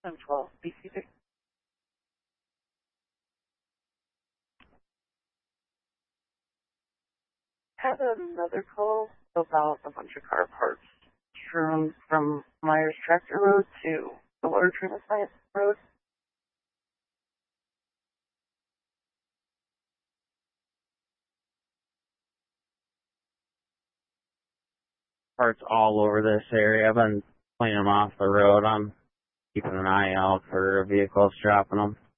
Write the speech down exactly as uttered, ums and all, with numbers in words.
I'm twelve, B C six. Had another call about a bunch of car parts strewn from Myers Tractor Road to the Water Treatment Plant Road. Parts all over this area. I've been cleaning them off the road. I'm keeping an eye out for vehicles dropping them.